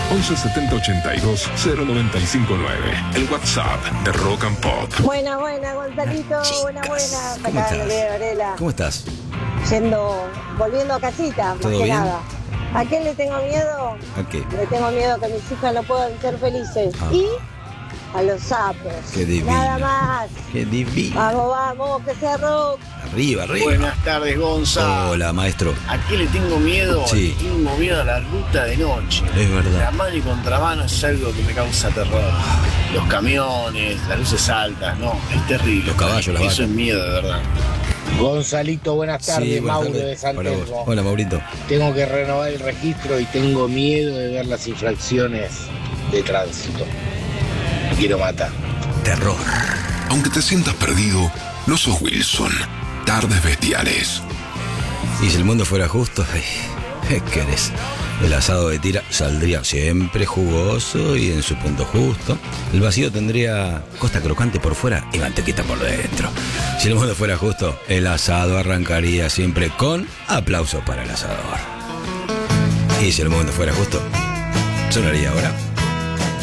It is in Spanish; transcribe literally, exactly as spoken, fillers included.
once setenta ochenta y dos cero noventa y cinco nueve. El WhatsApp de Rock and Pop. Buena, buena, Gonzalito. Chicas, buena, buena. ¿cómo Acá, estás? Lorena Varela. ¿Cómo estás? Yendo, volviendo a casita, más ¿Todo que bien? nada. ¿A qué le tengo miedo? ¿A qué? Le tengo miedo a que mis hijas no puedan ser felices. Ah. Y a los sapos. Qué divino. Nada más. Qué divino. Vamos, vamos, que sea rock. Arriba, arriba. Buenas tardes, Gonza. Hola, maestro. ¿A qué le tengo miedo? Sí. Le tengo miedo a la ruta de noche. Es La verdad. mano y contramano es algo que me causa terror. Los camiones, las luces altas, no, es terrible. Los caballos, las Eso vacas. es miedo, de verdad. Gonzalito, buenas tardes, Sí, buenas Mauro tardes. de San Hola, vos. Telmo. Hola, Maurito. Tengo que renovar el registro y tengo miedo de ver las infracciones de tránsito. Me quiero matar. Terror. Aunque te sientas perdido, no sos Wilson. Tardes bestiales. Y si el mundo fuera justo, ay, ¿qué querés? El asado de tira saldría siempre jugoso y en su punto justo. El vacío tendría costa crocante por fuera y mantequita por dentro. Si el mundo fuera justo, el asado arrancaría siempre con aplauso para el asador. Y si el mundo fuera justo, sonaría ahora